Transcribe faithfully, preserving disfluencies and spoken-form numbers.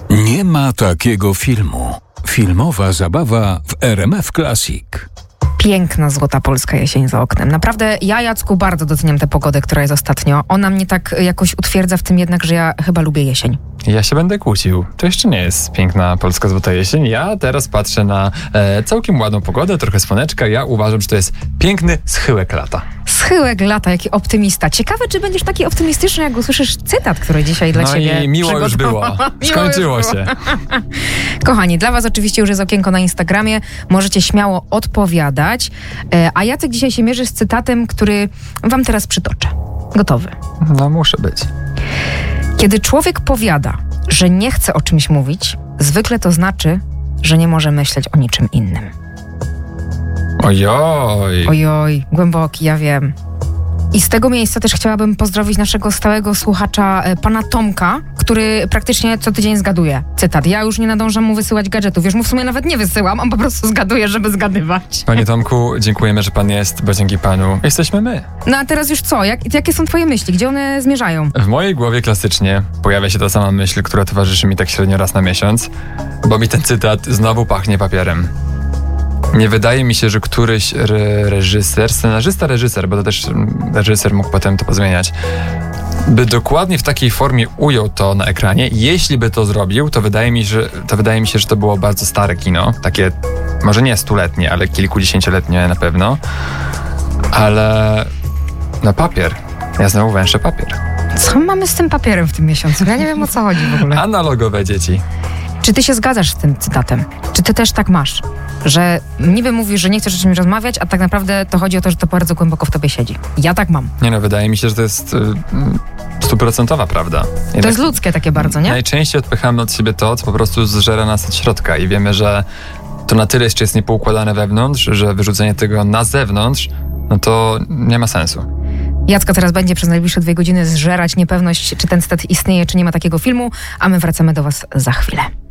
Nie ma takiego filmu. Filmowa zabawa w R M F Classic. Piękna, złota polska jesień za oknem. Naprawdę ja, Jacku, bardzo doceniam tę pogodę, która jest ostatnio. Ona mnie tak jakoś utwierdza w tym jednak, że ja chyba lubię jesień. Ja się będę kłócił. To jeszcze nie jest piękna polska złota jesień. Ja teraz patrzę na e, całkiem ładną pogodę, trochę słoneczka. Ja uważam, że to jest piękny schyłek lata. Schyłek lata, jaki optymista. Ciekawe, czy będziesz taki optymistyczny, jak usłyszysz cytat, który dzisiaj dla no ciebie No i miło już było. Skończyło już było. się. Kochani, dla was oczywiście już jest okienko na Instagramie. Możecie śmiało odpowiadać. A Jacek dzisiaj się mierzy z cytatem, który wam teraz przytoczę. Gotowy? No muszę być. Kiedy człowiek powiada, że nie chce o czymś mówić, zwykle to znaczy, że nie może myśleć o niczym innym. Ojoj. Ojoj, głęboki, ja wiem. I z tego miejsca też chciałabym pozdrowić naszego stałego słuchacza, pana Tomka, który praktycznie co tydzień zgaduje cytat. Ja już nie nadążam mu wysyłać gadżetów. Wiesz, mu w sumie nawet nie wysyłam, on po prostu zgaduje, żeby zgadywać. Panie Tomku, dziękujemy, że pan jest, bo dzięki panu jesteśmy my. No a teraz już co? Jak, jakie są twoje myśli? Gdzie one zmierzają? W mojej głowie klasycznie pojawia się ta sama myśl, która towarzyszy mi tak średnio raz na miesiąc, bo mi ten cytat znowu pachnie papierem. Nie wydaje mi się, że któryś re- reżyser, scenarzysta, reżyser, bo to też reżyser mógł potem to pozmieniać, by dokładnie w takiej formie ujął to na ekranie. Jeśli by to zrobił, to wydaje mi się, że to, wydaje mi się, że to było bardzo stare kino. Takie, może nie stuletnie, ale kilkudziesięcioletnie na pewno. Ale na papier. Ja znowu węszę papier. Co mamy z tym papierem w tym miesiącu? Ja nie wiem, o co chodzi w ogóle. Analogowe dzieci. Czy ty się zgadzasz z tym cytatem? Czy ty też tak masz? Że niby mówisz, że nie chcesz o czymś rozmawiać, a tak naprawdę to chodzi o to, że to bardzo głęboko w tobie siedzi. Ja tak mam. Nie no, wydaje mi się, że to jest stuprocentowa prawda. Jednak to jest ludzkie takie bardzo, nie? Najczęściej odpychamy od siebie to, co po prostu zżera nas od środka i wiemy, że to na tyle jeszcze jest niepoukładane wewnątrz, że wyrzucenie tego na zewnątrz, no to nie ma sensu. Jacka teraz będzie przez najbliższe dwie godziny zżerać niepewność, czy ten cytat istnieje, czy nie ma takiego filmu, a my wracamy do was za chwilę.